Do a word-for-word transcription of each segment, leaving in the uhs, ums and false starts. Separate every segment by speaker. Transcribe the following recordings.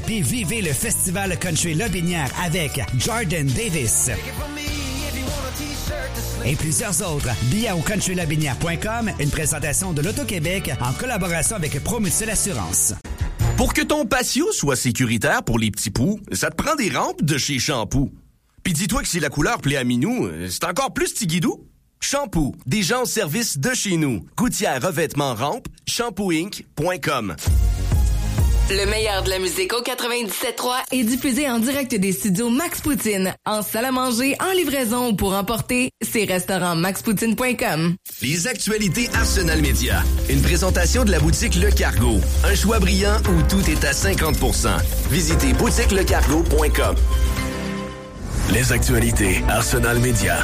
Speaker 1: puis vivez le Festival Country Lobinière avec Jordan Davis et plusieurs autres. Billets au country lobinière point com, une présentation de l'Auto-Québec en collaboration avec Promutuelle Assurance.
Speaker 2: Pour que ton patio soit sécuritaire pour les petits poux, ça te prend des rampes de chez Shampoo. Puis dis-toi que si la couleur plaît à Minou, c'est encore plus tigidou. Shampoo, des gens au service de chez nous. Gouttière revêtement rampe, shampoo inc point com.
Speaker 3: Le meilleur de la musique au quatre-vingt-dix-sept trois est diffusé en direct des studios Max Poutine, en salle à manger, en livraison ou pour emporter, c'est restaurant max poutine point com.
Speaker 2: Les actualités Arsenal Média. Une présentation de la boutique Le Cargo. Un choix brillant où tout est à cinquante pour cent. Visitez boutique le cargo point com. Les actualités Arsenal Média.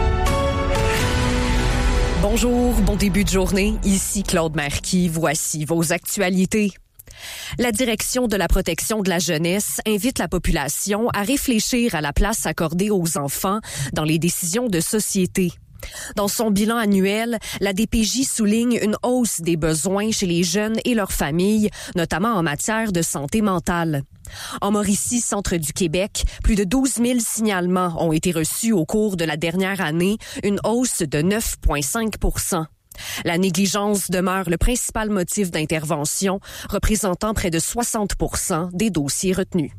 Speaker 4: Bonjour, bon début de journée. Ici Claude Marquis. Voici vos actualités. La Direction de la protection de la jeunesse invite la population à réfléchir à la place accordée aux enfants dans les décisions de société. Dans son bilan annuel, la D P J souligne une hausse des besoins chez les jeunes et leurs familles, notamment en matière de santé mentale. En Mauricie, centre du Québec, plus de douze mille signalements ont été reçus au cours de la dernière année, une hausse de neuf virgule cinq pour cent. La négligence demeure le principal motif d'intervention, représentant près de soixante pour cent des dossiers retenus.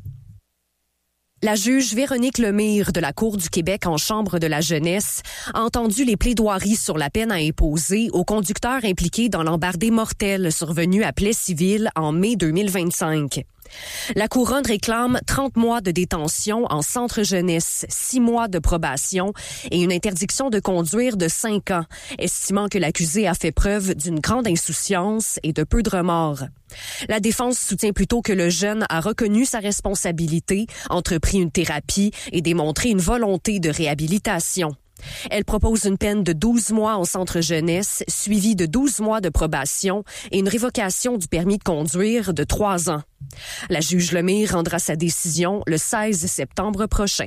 Speaker 4: La juge Véronique Lemire de la Cour du Québec en Chambre de la jeunesse a entendu les plaidoiries sur la peine à imposer aux conducteurs impliqués dans l'embardée mortelle survenue à Plessisville en mai deux mille vingt-cinq. La Couronne réclame trente mois de détention en centre jeunesse, six mois de probation et une interdiction de conduire de cinq ans, estimant que l'accusé a fait preuve d'une grande insouciance et de peu de remords. La défense soutient plutôt que le jeune a reconnu sa responsabilité, entrepris une thérapie et démontré une volonté de réhabilitation. Elle propose une peine de douze mois en centre jeunesse, suivie de douze mois de probation et une révocation du permis de conduire de trois ans. La juge Lemire rendra sa décision le seize septembre prochain.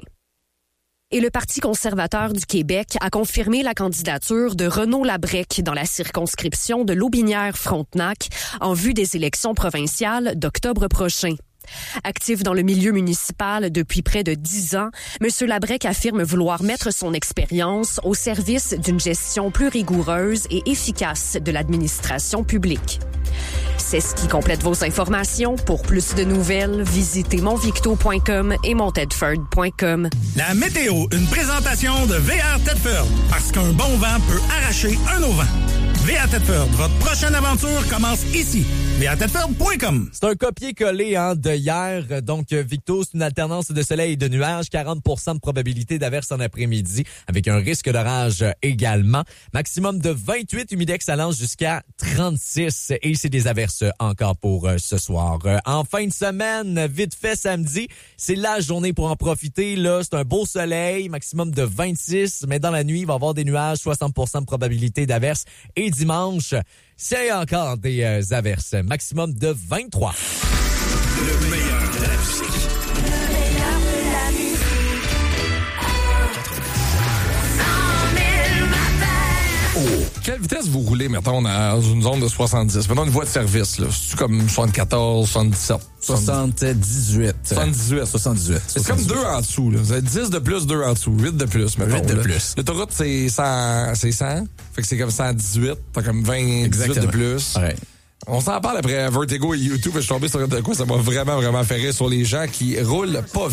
Speaker 4: Et le Parti conservateur du Québec a confirmé la candidature de Renaud Labrec dans la circonscription de Lotbinière-Frontenac en vue des élections provinciales d'octobre prochain. Actif dans le milieu municipal depuis près de dix ans, M. Labrec affirme vouloir mettre son expérience au service d'une gestion plus rigoureuse et efficace de l'administration publique. C'est ce qui complète vos informations. Pour plus de nouvelles, visitez monvicto point com et montedford point com.
Speaker 5: La météo, une présentation de V R Tedford, parce qu'un bon vent peut arracher un auvent. V R Tedford, votre prochaine aventure commence ici. V R Tedford point com.
Speaker 6: C'est un copier-coller hein, de hier. Donc, Victo, c'est une alternance de soleil et de nuages. quarante pour cent de probabilité d'averse en après-midi, avec un risque d'orage également. Maximum de vingt-huit, humidex allant jusqu'à trente-six. Et c'est des averses encore pour euh, ce soir. Euh, en fin de semaine, vite fait samedi, c'est la journée pour en profiter. Là, c'est un beau soleil, maximum de vingt-six. Mais dans la nuit, il va y avoir des nuages, soixante pour cent de probabilité d'averse. Et dimanche, c'est encore des euh, averses. Maximum de vingt-trois.
Speaker 7: Le meilleur de la musique. Le meilleur de la musique.
Speaker 8: Oh. Quelle vitesse vous roulez, mettons, dans une zone de soixante-dix? Mettons une voie de service, là. C'est-tu comme soixante-quatorze, soixante-dix-sept?
Speaker 9: soixante-dix-huit.
Speaker 8: soixante-dixhuit.
Speaker 9: soixante-dix-huit.
Speaker 8: C'est comme deux en dessous, là. Vous avez dix de plus, deux en dessous. huit de plus, mettons.
Speaker 9: huit de
Speaker 8: là.
Speaker 9: plus.
Speaker 8: L'autoroute, c'est cent, c'est cent. Fait que c'est comme cent dix-huit. T'as comme vingt, dix-huit de plus.
Speaker 9: Ouais.
Speaker 8: On s'en parle après Vertigo et YouTube. Je suis tombé sur de quoi ça m'a vraiment, vraiment fait rire sur les gens qui roulent pas vite.